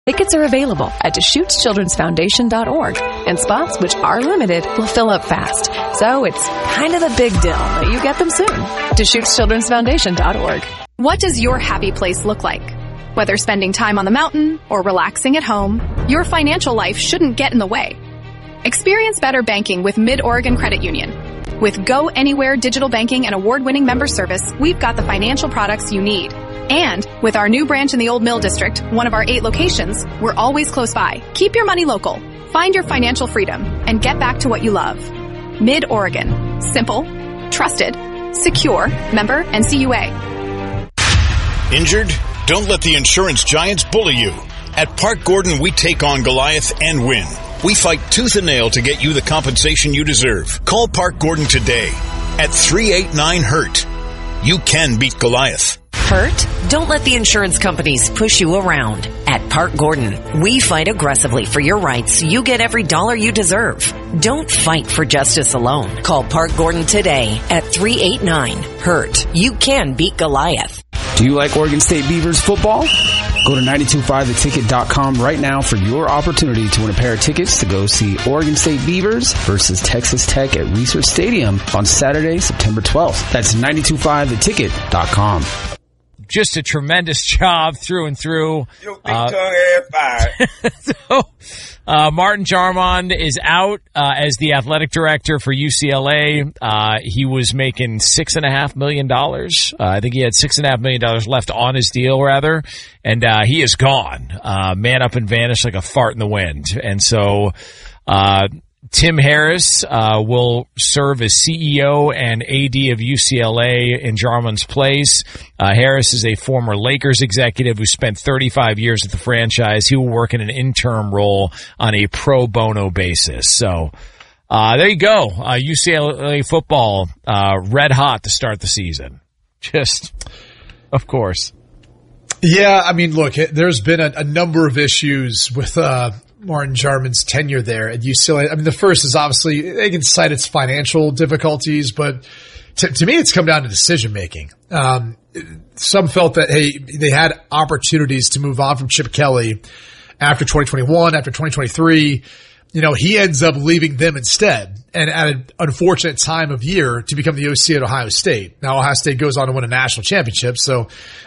Tickets are available at DeschutesChildren'sFoundation.org, and spots, which are limited, will fill up fast. So it's kind of a big deal that you get them soon. DeschutesChildren'sFoundation.org. What does your happy place look like? Whether spending time on the mountain or relaxing at home, your financial life shouldn't get in the way. Experience better banking with Mid-Oregon Credit Union. With Go Anywhere digital banking and award-winning member service, we've got the financial products you need. And with our new branch in the Old Mill District, one of our 8 locations, we're always close by. Keep your money local. Find your financial freedom and get back to what you love. Mid-Oregon. Simple, trusted, secure, member NCUA. Injured? Don't let the insurance giants bully you. At Park Gordon, we take on Goliath and win. We fight tooth and nail to get you the compensation you deserve. Call Park Gordon today at 389-HURT. You can beat Goliath. Hurt? Don't let the insurance companies push you around. At Park Gordon, we fight aggressively for your rights so you get every dollar you deserve. Don't fight for justice alone. Call Park Gordon today at 389-HURT. You can beat Goliath. Do you like Oregon State Beavers football? Go to 925theticket.com right now for your opportunity to win a pair of tickets to go see Oregon State Beavers versus Texas Tech at Research Stadium on Saturday, September 12th. That's 925theticket.com. Just a tremendous job through and through. Martin Jarmond is out as the athletic director for UCLA. He was making $6.5 million. I think he had $6.5 million left on his deal, rather, and he is gone. Man up and vanished like a fart in the wind. And so Tim Harris will serve as CEO and AD of UCLA in Jarmond's place. Harris is a former Lakers executive who spent 35 years at the franchise. He will work in an interim role on a pro bono basis. So there you go. UCLA football red hot to start the season. Just, of course. Yeah, I mean, look, there's been a number of issues with Martin Jarmond's tenure there at UCLA. I mean, the first is obviously they can cite its financial difficulties, but to me, it's come down to decision making. Some felt that, hey, they had opportunities to move on from Chip Kelly after 2021, after 2023. You know, he ends up leaving them instead, and at an unfortunate time of year to become the OC at Ohio State. Now, Ohio State goes on to win a national championship, so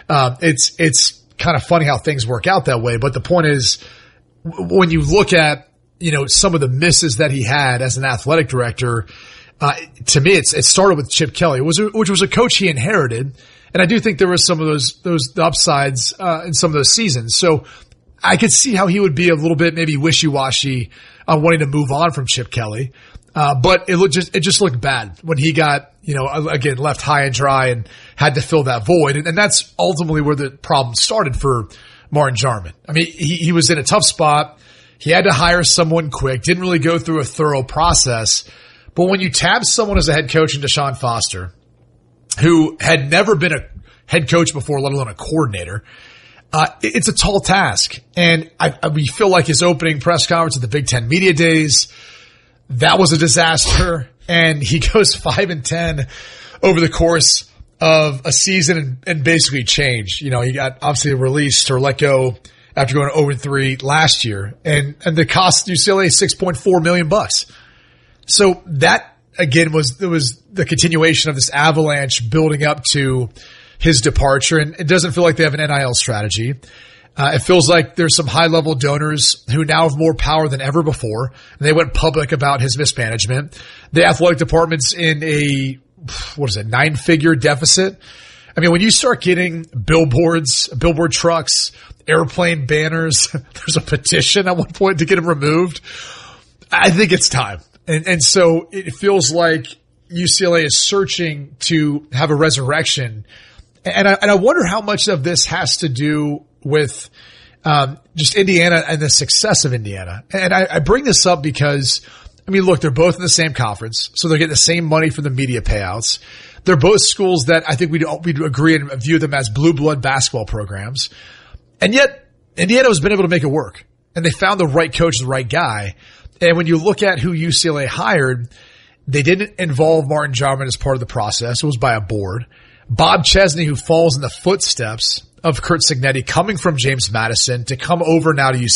it's kind of funny how things work out that way. But the point is, when you look at, you know, some of the misses that he had as an athletic director, to me, it started with Chip Kelly, which was a coach he inherited. And I do think there was some of those upsides, in some of those seasons. So I could see how he would be a little bit maybe wishy-washy on wanting to move on from Chip Kelly. But it just looked bad when he got, you know, again, left high and dry and had to fill that void. And that's ultimately where the problem started for Martin Jarmond. I mean, he was in a tough spot. He had to hire someone quick, didn't really go through a thorough process. But when you tab someone as a head coach in Deshaun Foster, who had never been a head coach before, let alone a coordinator, it's a tall task. And we feel like his opening press conference at the Big Ten Media Days, that was a disaster. And he goes 5-10 over the course of a season and basically changed. You know, he got obviously released or let go after going 0-3 last year. And the cost UCLA $6.4 million. So that again was the continuation of this avalanche building up to his departure. And it doesn't feel like they have an NIL strategy. It feels like there's some high level donors who now have more power than ever before. And they went public about his mismanagement. The athletic department's in a 9-figure deficit. I mean, when you start getting billboard trucks, airplane banners, there's a petition at one point to get them removed. I think it's time. And so it feels like UCLA is searching to have a resurrection. And I wonder how much of this has to do with just Indiana and the success of Indiana. And I bring this up because, I mean, look, they're both in the same conference, so they're getting the same money from the media payouts. They're both schools that I think we'd agree and view them as blue blood basketball programs. And yet, Indiana has been able to make it work. And they found the right coach, the right guy. And when you look at who UCLA hired, they didn't involve Martin Jarmond as part of the process. It was by a board. Bob Chesney, who falls in the footsteps of Curt Cignetti coming from James Madison to come over now to